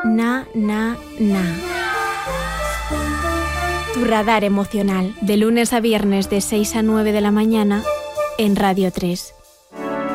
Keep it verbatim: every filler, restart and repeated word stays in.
na, na, na. Tu radar emocional, de lunes a viernes de seis a nueve de la mañana en Radio tres.